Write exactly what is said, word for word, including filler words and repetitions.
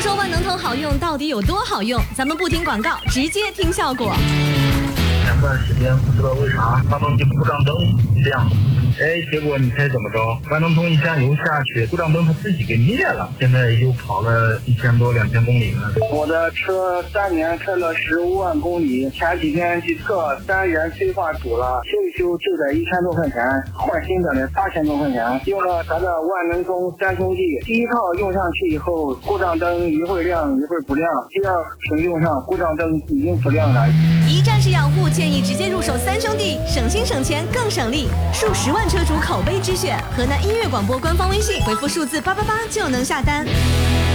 说万能通好用到底有多好用？咱们不听广告，直接听效果。 前段时间不知道为啥发动机故障灯亮，哎，结果你猜怎么着？万能通一加油下去，故障灯它自己给灭了。现在又跑了一千多两千公里了。 我的车三年开了十五万公里，前几天去测单元催化堵了，修一修就得一千多块钱，换新的呢八千多块钱。用了咱的万能通三兄弟，第一套用上去以后，故障灯一会儿亮一会儿不亮，第二瓶用上故障灯已经不亮了。 一站式养护，建议直接入手三兄弟，省心省钱更省力。数十万车主口碑之选，河南音乐广播官方微信回复数字八八八就能下单。